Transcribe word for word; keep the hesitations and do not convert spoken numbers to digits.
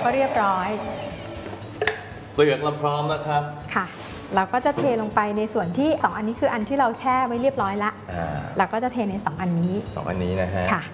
ก็เรียบร้อยเปลือกเราพร้อมแล้วครับค่ะเราก็จะเทลงไปในส่วนที่สองอันนี้คืออันที่เราแช่ไว้เรียบร้อยละเราก็จะเทในสองอันนี้สองอันนี้นะฮะค่ะ